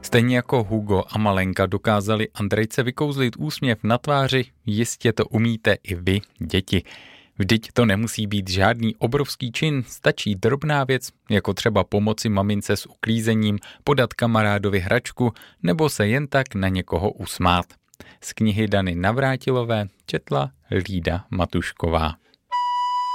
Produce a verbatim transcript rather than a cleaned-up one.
Stejně jako Hugo a Malenka dokázali Andrejce vykouzlit úsměv na tváři, jistě to umíte i vy, děti. Vždyť to nemusí být žádný obrovský čin, stačí drobná věc, jako třeba pomoci mamince s uklízením, podat kamarádovi hračku nebo se jen tak na někoho usmát. Z knihy Dany Navrátilové četla Lída Matušková.